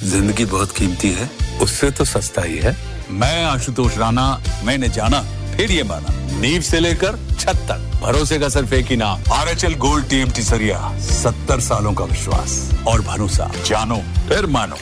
जिंदगी बहुत कीमती है, उससे तो सस्ता ही है। मैं आशुतोष राणा, मैंने जाना फिर ये माना, नींव से लेकर छत तक भरोसे का सिर्फ एक ही नाम, आरएचएल गोल्ड टीएमटी सरिया। 70 सालों का विश्वास और भरोसा, जानो फिर मानो।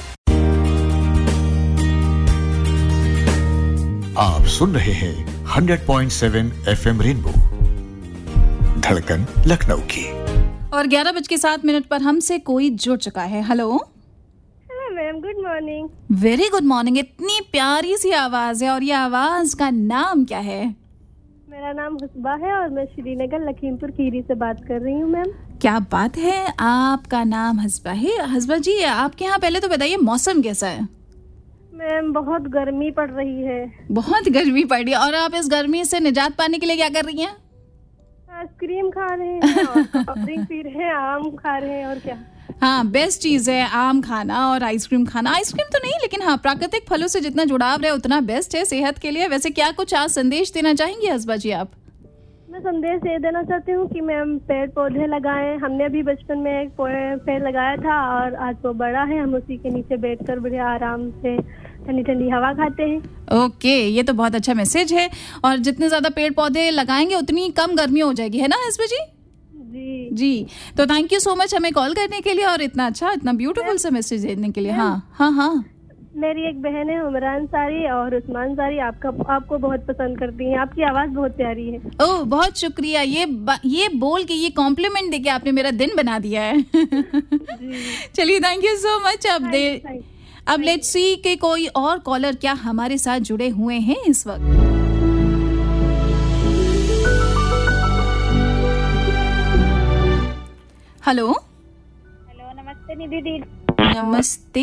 आप सुन रहे हैं 100.7 FM रेनबो, धड़कन लखनऊ की। और 11:07 पर हमसे कोई जुड़ चुका है। Hello ma'am, good morning. Very good morning. इतनी प्यारी सी आवाज है, और ये आवाज का नाम क्या है? मेरा नाम हुस्बा है और मैं श्रीनगर लखीमपुर खीरी से बात कर रही हूँ मैम। क्या बात है, आपका नाम हस्बा है। हस्बा जी, आपके यहाँ पहले तो बताइए मौसम कैसा है? मैम, बहुत गर्मी पड़ रही है। बहुत गर्मी पड़ रही है, और आप इस गर्मी से निजात पाने के लिए क्या कर रही हैं? आइसक्रीम खा रहे हैं और कोल्ड ड्रिंक पी रहे हैं, आम खा रहे हैं, और क्या। हाँ, बेस्ट चीज है आम खाना और आइसक्रीम खाना। आइसक्रीम तो नहीं, लेकिन हाँ, प्राकृतिक फलों से जितना जुड़ाव रहे उतना बेस्ट है सेहत के लिए। वैसे क्या कुछ आज संदेश देना चाहेंगी हस्बा जी आप? मैं संदेश ये देना चाहती हूँ कि मैम पेड़ पौधे लगाएं। हमने अभी बचपन में एक पेड़ लगाया था और आज वो बड़ा है। हम उसी के नीचे बैठकर बड़े आराम से ठंडी ठंडी हवा खाते हैं। ओके, ये तो बहुत अच्छा मैसेज है। और जितने ज्यादा पेड़ पौधे लगाएंगे उतनी कम गर्मी हो जाएगी, है ना हस्बा जी? जी, तो थैंक यू सो मच हमें कॉल करने के लिए और इतना अच्छा, इतना ब्यूटीफुल सा मैसेज देने के लिए। हाँ। मेरी एक बहन है उमरान सारी और उस्मान सारी, आपको बहुत पसंद करती हैं। आपकी आवाज बहुत प्यारी है। ओह, बहुत शुक्रिया। ये बोल के, ये कॉम्प्लीमेंट देके आपने मेरा दिन बना दिया है। चलिए, थैंक यू सो मच। अब लेट्स सी कि कोई और कॉलर क्या हमारे साथ जुड़े हुए हैं इस वक्त। हेलो, नमस्ते निधि दी। नमस्ते।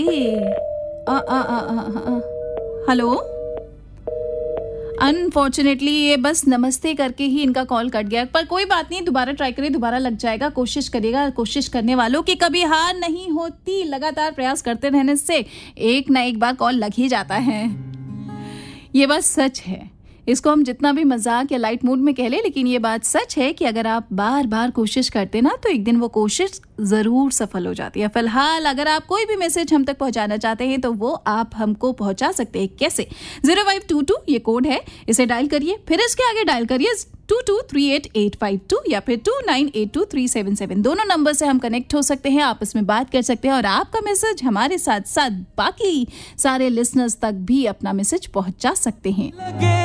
हेलो, अनफॉर्चुनेटली ये बस नमस्ते करके ही इनका कॉल कट गया, पर कोई बात नहीं, दोबारा ट्राई करिए, दोबारा लग जाएगा। कोशिश करिएगा, कोशिश करने वालों की कभी हार नहीं होती। लगातार प्रयास करते रहने से एक ना एक बार कॉल लग ही जाता है। ये बात सच है। इसको हम जितना भी मजाक या लाइट मूड में कह ले, लेकिन ये बात सच है कि अगर आप बार बार कोशिश करते ना तो एक दिन वो कोशिश जरूर सफल हो जाती है। फिलहाल अगर आप कोई भी मैसेज हम तक पहुंचाना चाहते हैं तो वो आप हमको पहुंचा सकते हैं। कैसे? 0522 ये कोड है, इसे डायल करिए, फिर इसके आगे डायल करिए 223882 या फिर 29823777। दोनों नंबर से हम कनेक्ट हो सकते हैं, आपस में बात कर सकते हैं और आपका मैसेज हमारे साथ साथ बाकी सारे लिसनर्स तक भी अपना मैसेज पहुंचा सकते हैं।